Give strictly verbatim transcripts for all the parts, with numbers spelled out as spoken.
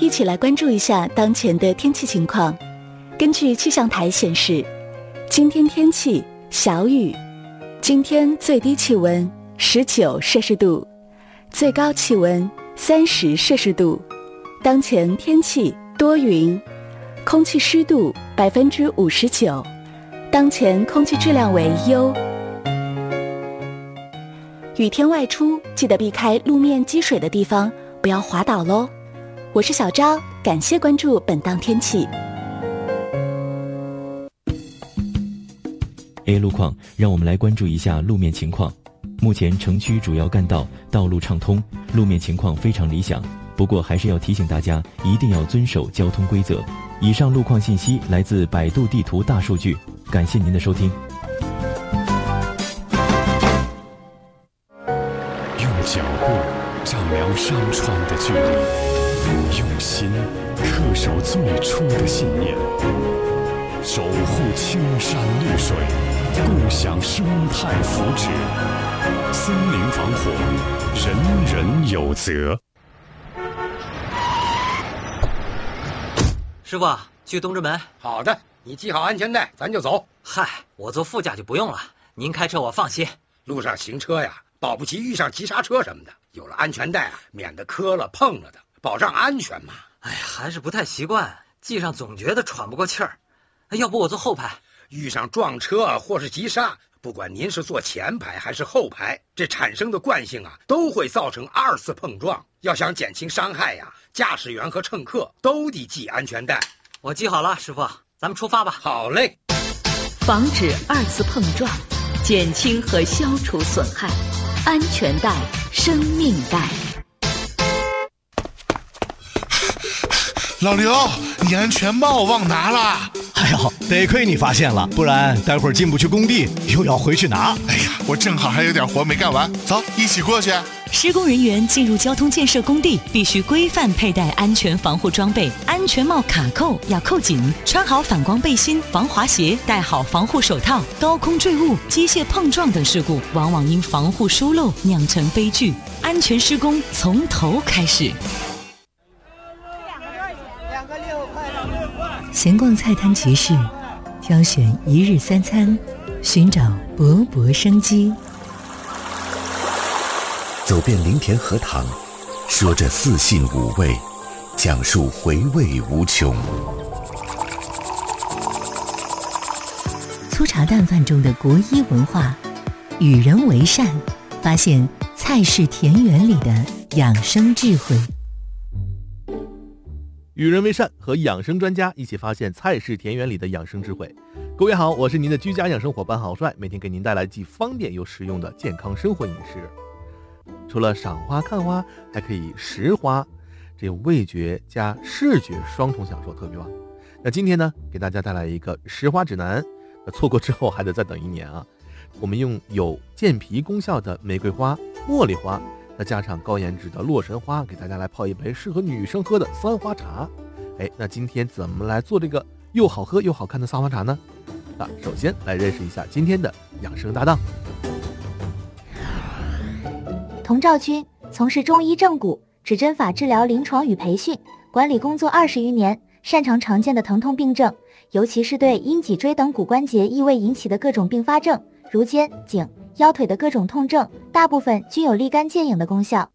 一起来关注一下当前的天气情况。根据气象台显示，今天天气小雨，今天最低气温十九摄氏度，最高气温三十摄氏度。当前天气多云，空气湿度百分之五十九，当前空气质量为优。雨天外出记得避开路面积水的地方，不要滑倒喽。我是小昭，感谢关注本档天气。 A 路况，让我们来关注一下路面情况。目前城区主要干道道路畅通，路面情况非常理想。不过还是要提醒大家，一定要遵守交通规则。以上路况信息来自百度地图大数据，感谢您的收听。 用脚步丈量山川的距离，用心恪守最初的信念，守护青山绿水，共享生态福祉。森林防火，人人有责。 师傅，去东直门。 好的，你系好安全带，咱就走。 嗨，我坐副驾就不用了，您开车我放心。 路上行车呀，保不齐遇上急刹车什么的，有了安全带啊，免得磕了碰了的，保障安全嘛。 哎呀，还是不太习惯，系上总觉得喘不过气儿。要不我坐后排？ 遇上撞车或是急刹，不管您是坐前排还是后排，这产生的惯性啊，都会造成二次碰撞。要想减轻伤害呀，驾驶员和乘客都得系安全带。 我系好了，师傅，咱们出发吧。 好嘞。 防止二次碰撞，减轻和消除损害，安全带，生命带。 老刘，你安全帽忘拿了。 哎呦，得亏你发现了，不然待会儿进不去工地，又要回去拿。 哎呀，我正好还有点活没干完，走，一起过去。 施工人员进入交通建设工地，必须规范佩戴安全防护装备，安全帽卡扣要扣紧，穿好反光背心、防滑鞋，戴好防护手套。高空坠物、机械碰撞等事故，往往因防护疏漏酿成悲剧。安全施工从头开始。闲逛菜摊集市，挑选一日三餐，寻找勃勃生机。 走遍林田荷塘，说着四性五味，讲述回味无穷。 粗茶淡饭中的国医文化，与人为善，发现菜市田园里的养生智慧。 与人为善和养生专家一起发现菜市田园里的养生智慧。各位好，我是您的居家养生伙伴郝帅，每天给您带来既方便又实用的健康生活饮食。除了赏花看花，还可以食花，这味觉加视觉双重享受特别棒。那今天呢，给大家带来一个食花指南，那错过之后还得再等一年啊。我们用有健脾功效的玫瑰花、茉莉花，再加上高颜值的洛神花，给大家来泡一杯适合女生喝的三花茶。哎，那今天怎么来做这个又好喝又好看的三花茶呢？那首先来认识一下今天的养生搭档。 童兆军从事中医正骨、指针法治疗临床与培训管理工作二十余年，擅长常见的疼痛病症，尤其是对阴脊椎等骨关节异位引起的各种并发症，如肩、颈、腰腿的各种痛症，大部分均有立竿见影的功效。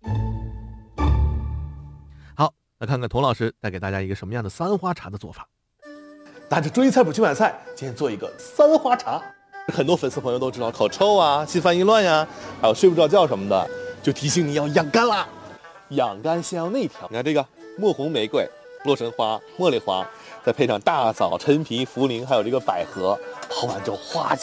好，来看看童老师带给大家一个什么样的三花茶的做法。 拿着中医菜谱去买菜，今天做一个三花茶。很多粉丝朋友都知道口臭啊、心烦意乱呀，还有睡不着觉什么的，就提醒你要养肝啦。养肝先要内调，你看这个墨红玫瑰、洛神花、茉莉花，再配上大枣、陈皮、茯苓，还有这个百合，泡完之后花